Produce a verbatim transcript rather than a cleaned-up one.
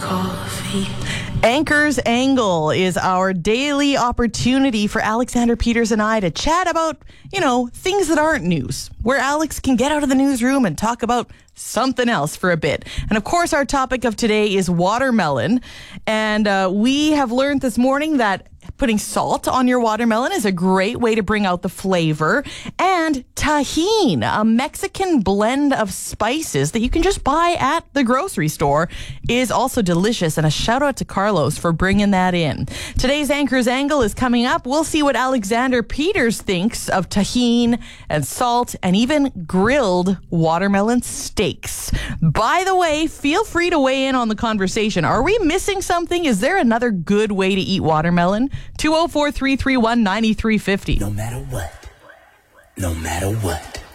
coffee. Anchor's Angle is our daily opportunity for Alexander Peters and I to chat about, you know, things that aren't news, where Alex can get out of the newsroom and talk about something else for a bit. And of course, our topic of today is watermelon. And uh, we have learned this morning that putting salt on your watermelon is a great way to bring out the flavor. And Tajín, a Mexican blend of spices that you can just buy at the grocery store, is also delicious. And a shout out to Carlos for bringing that in. Today's Anchor's Angle is coming up. We'll see what Alexander Peters thinks of Tajín and salt and even grilled watermelon steaks. By the way, feel free to weigh in on the conversation. Are we missing something? Is there another good way to eat watermelon? two oh four, three three one, nine three five oh. No matter what. No matter what.